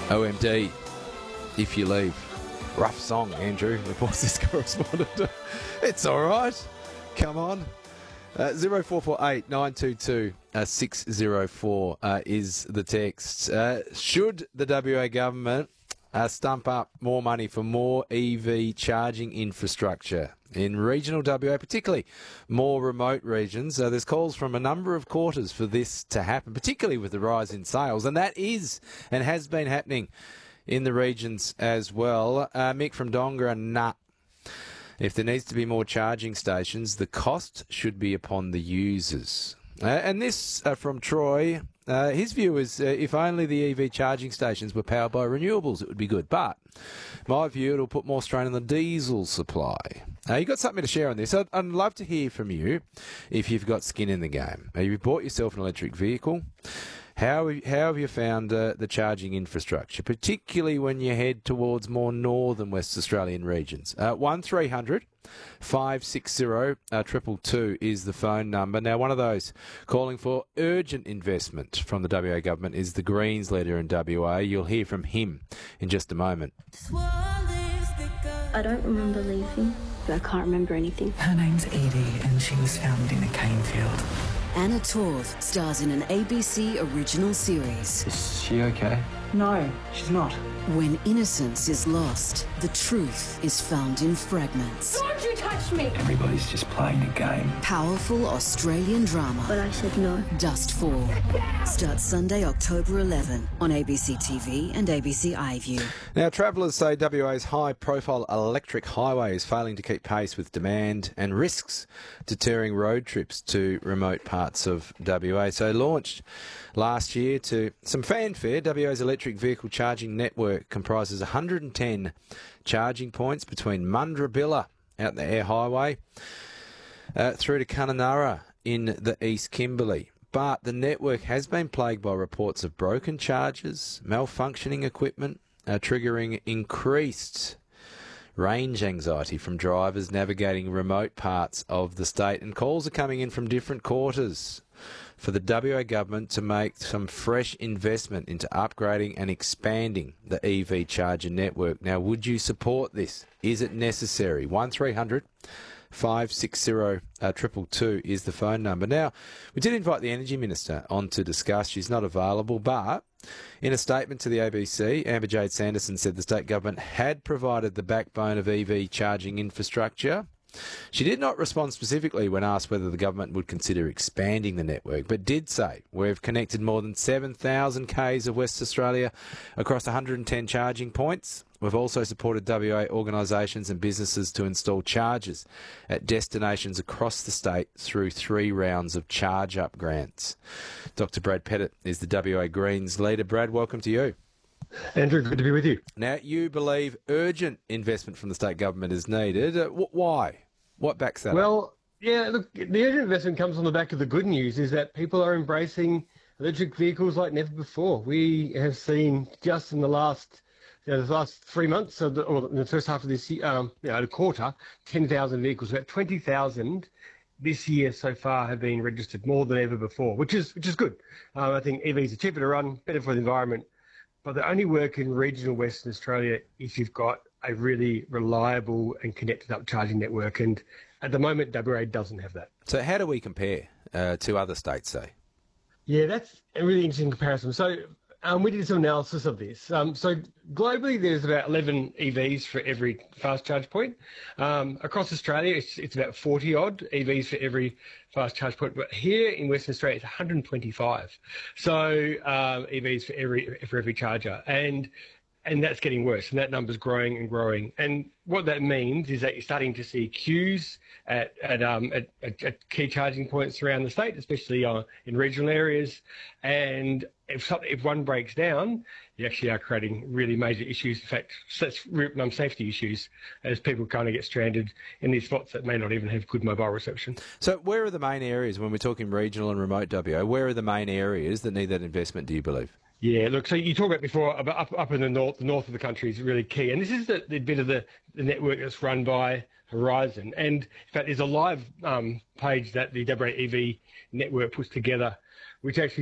OMD, if you leave. Rough song, Andrew, reports this correspondent. It's all right. Come on. 0448 922 604 is the text. Should the WA government stump up more money for more EV charging infrastructure in regional WA, particularly more remote regions? There's calls from a number of quarters for this to happen, particularly with the rise in sales, and that is and has been happening in the regions as well. Mick from Donga, nah. If there needs to be more charging stations, the cost should be upon the users. And this from Troy. His view is if only the EV charging stations were powered by renewables, it would be good. But my view, it'll put more strain on the diesel supply. You got something to share on this? I'd love to hear from you if you've got skin in the game. You bought yourself an electric vehicle. How have you found the charging infrastructure, particularly when you head towards more northern West Australian regions? 1300 560 222 is the phone number. Now, one of those calling for urgent investment from the WA government is the Greens leader in WA. You'll hear from him in just a moment. I don't remember leaving. I can't remember anything. Her name's Edie, and she was found in a cane field. Anna Torv stars in an ABC original series. Is she okay? No, she's not. When innocence is lost, the truth is found in fragments. Don't you touch me! Everybody's just playing a game. Powerful Australian drama. But I said no. Dustfall. Starts Sunday, October 11 on ABC TV and ABC iView. Now, travellers say WA's high-profile electric highway is failing to keep pace with demand and risks deterring road trips to remote parts of WA. So launched last year to some fanfare, WA's electric vehicle charging network comprises 110 charging points between Mundrabilla out the Air Highway through to Kununurra in the East Kimberley. But the network has been plagued by reports of broken chargers, malfunctioning equipment, triggering increased range anxiety from drivers navigating remote parts of the state. And calls are coming in from different quarters for the WA government to make some fresh investment into upgrading and expanding the EV charger network. Now, would you support this? Is it necessary? 1300 560 222 is the phone number. Now, we did invite the Energy Minister on to discuss. She's not available, but in a statement to the ABC, Amber Jade Sanderson said the state government had provided the backbone of EV charging infrastructure. She did not respond specifically when asked whether the government would consider expanding the network, but did say we've connected more than 7,000 k's of West Australia across 110 charging points. We've also supported WA organisations and businesses to install chargers at destinations across the state through 3 rounds of Charge Up grants. Dr. Brad Pettit is the WA Greens leader. Brad, welcome to you. Andrew, good to be with you. Now, you believe urgent investment from the state government is needed. Why? What backs that up? Well, yeah, look, the urgent investment comes on the back of the good news is that people are embracing electric vehicles like never before. We have seen just in the last 3 months, or in the first half of this year, a quarter, 10,000 vehicles. About 20,000 this year so far have been registered, more than ever before, which is good. I think EVs are cheaper to run, better for the environment. But they only work in regional Western Australia if you've got a really reliable and connected up charging network. And at the moment, WA doesn't have that. So how do we compare to other states, say? Yeah, that's a really interesting comparison. So we did some analysis of this. So globally, there's about 11 EVs for every fast charge point. Across Australia, it's about 40 odd EVs for every fast charge point. But here in Western Australia, it's 125. So EVs for every charger, and that's getting worse. And that number's growing and growing. And what that means is that you're starting to see queues at key charging points around the state, especially in regional areas. And if one breaks down, you actually are creating really major issues. In fact, safety issues as people kind of get stranded in these spots that may not even have good mobile reception. So where are the main areas, when we're talking regional and remote WA, where are the main areas that need that investment, do you believe? Yeah, look, so you talk about before, up in the north of the country is really key. And this is the bit of the network that's run by Horizon. And in fact, there's a live page that the WA EV network puts together, which actually